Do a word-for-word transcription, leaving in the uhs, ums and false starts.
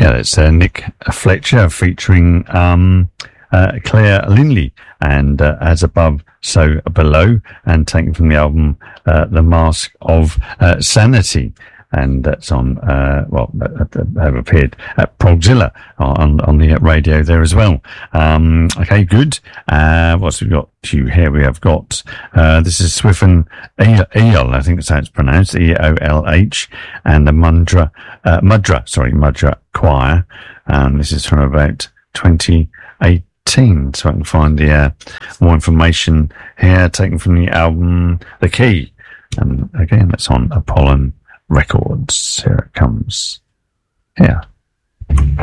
Yeah, that's uh, Nick Fletcher featuring um, uh, Claire Linley and uh, As Above, So Below, and taken from the album uh, The Mask of uh, Sanity. And that's on, uh, well, uh, have appeared at Progzilla on, on the radio there as well. Um, okay, good. Uh, what's we got to here? We have got, uh, this is Swiffen Eol, I think that's how it's pronounced, E O L H, and the Mudra, uh, Mudra, sorry, Mudra Choir. And this is from about twenty eighteen. So I can find the, uh, more information here, taken from the album The Key. And again, that's on Apollon Records. Here it comes. Here.